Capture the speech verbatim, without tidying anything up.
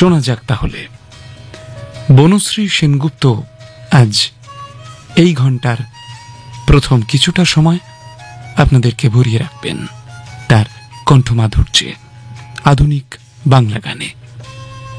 শোনা যাক তাহলে বনশ্রী সেনগুপ্ত আজ এই ঘন্টার প্রথম কিছুটা সময় আপনাদেরকে ভরিয়ে রাখবেন তার কণ্ঠমাধুর্যে আধুনিক বাংলা গানে।